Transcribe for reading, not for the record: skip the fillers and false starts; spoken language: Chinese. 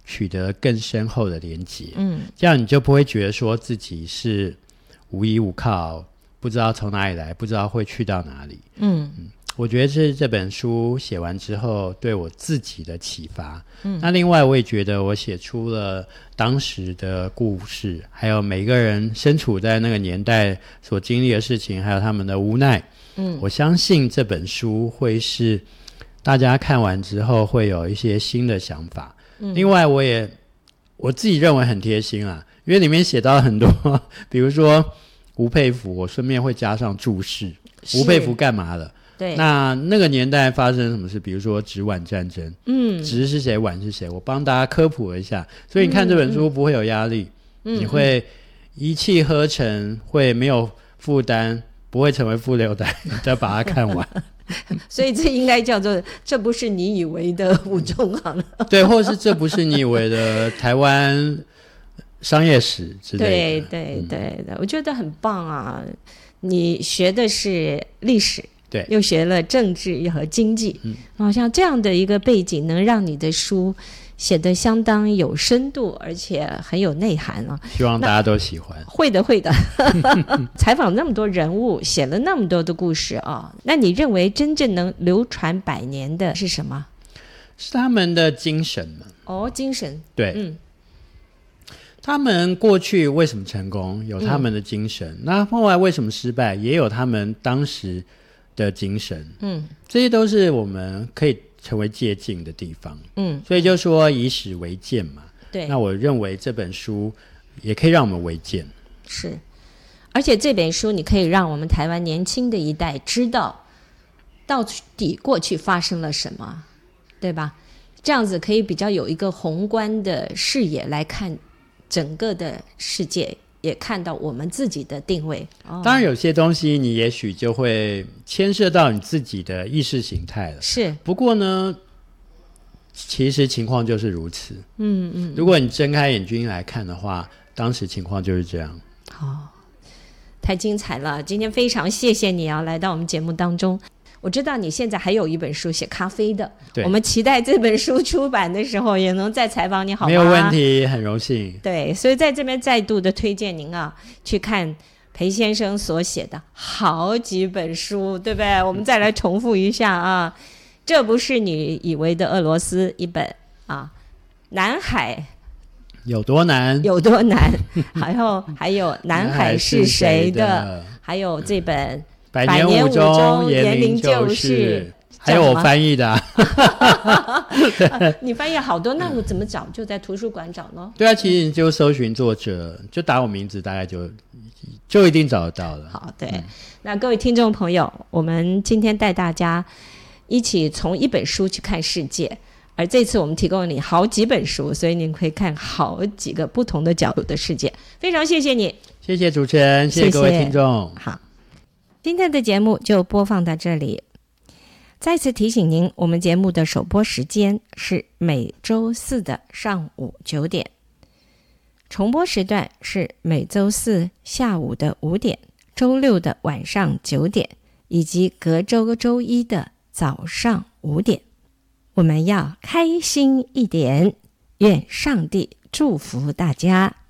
取得更深厚的连结，这样你就不会觉得说自己是无依无靠，不知道从哪里来，不知道会去到哪里。我觉得是这本书写完之后对我自己的启发。那另外我也觉得我写出了当时的故事，还有每个人身处在那个年代所经历的事情，还有他们的无奈。我相信这本书会是大家看完之后会有一些新的想法。另外我自己认为很贴心啊，因为里面写到很多比如说吴佩孚，我顺便会加上注释吴佩孚干嘛了， 对， 那个年代发生什么事，比如说直皖战争，直是谁，皖是谁，我帮大家科普了一下。所以你看这本书不会有压力，你会一气呵成，会没有负担，不会成为负流带，你再把它看完。 所以这应该叫做这不是你以为的吴仲航了。 对，或是这不是你以为的台湾商业史之类的。 对，我觉得很棒啊！你学的是历史， 对， 又学了政治和经济，好像这样的一个背景能让你的书写得相当有深度，而且很有内涵啊！ 希望大家都喜欢。 会的采访那么多人物，写了那么多的故事啊，那你认为真正能流传百年的是什么？ 是他们的精神嘛。 精神。 对，他们过去为什么成功，有他们的精神，那后来为什么失败，也有他们当时的精神。这些都是我们可以成为借鉴的地方。所以就说以史为鉴嘛。对，那我认为这本书也可以让我们为鉴。 是，而且这本书你可以让我们台湾年轻的一代知道到底过去发生了什么，对吧？这样子可以比较有一个宏观的视野来看整个的世界，也看到我们自己的定位。 当然有些东西你也许就会牵涉到你自己的意识形态了。 是， 不过呢其实情况就是如此。如果你睁开眼睛来看的话，当时情况就是这样。 太精彩了，今天非常谢谢你来到我们节目当中。我知道你现在还有一本书写咖啡的，我们期待这本书出版的时候也能再采访你，好吗？ 没有问题，很荣幸。 对，所以在这边再度的推荐您去看裴先生所写的好几本书，对不对？我们再来重复一下这不是你以为的俄罗斯一本南海有多难还有南海是谁的，还有这本百年五中言明就是，还有我翻译的你翻译好多，那我怎么找？就在图书馆找呢？ 对啊，其实你就搜寻作者，就打我名字，大概就一定找得到了。 好，对，那各位听众朋友，我们今天带大家一起从一本书去看世界，而这次我们提供你好几本书，所以您可以看好几个不同的角度的世界。非常谢谢你， 谢谢主持人，谢谢各位听众。 好，今天的节目就播放到这里。再次提醒您，我们节目的首播时间是每周四的上午9点，重播时段是每周四下午的5点，周六的晚上9点，以及隔周周一的早上5点。我们要开心一点，愿上帝祝福大家。